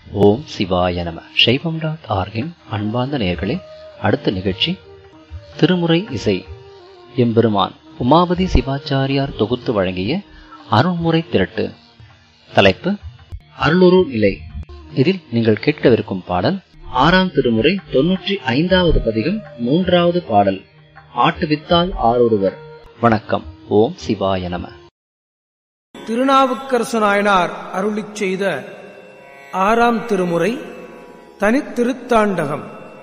ஓம் சிவாய நம. சைவம்.org-இன் அன்பார்ந்த நேயர்களே, அடுத்த நிகழ்ச்சி திருமுறை இசை. எம்பெருமான் உமாபதி சிவாச்சாரியார் தொகுத்து வழங்கிய அருள்முறை திரட்டு. தலைப்பு அருளுரு நிலை. இதில் நீங்கள் கேட்கவிருக்கும் பாடல் 6ஆம் திருமுறை 95வது பதிகம் 3வது பாடல். ஆட்டுவித்தால் ஆரொருவர். வணக்கம். ஓம் சிவாய நம. திருநாவுக்கரசு நாயனார் அருளிச் செய்த 6ஆம் திருமுறை தனித்திருத்தாண்டகம்.